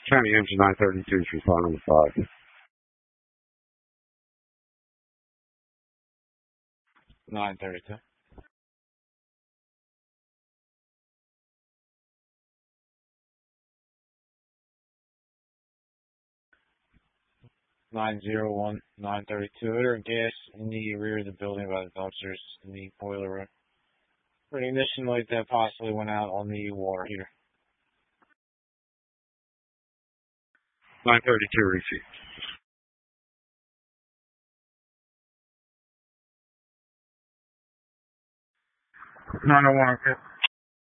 County Engine 932, respond number 5. 932. 901, 932. There gas in the rear of the building by the dumpsters in the boiler room. For an ignition light that possibly went out on the water heater. 932, receipt. 901, okay.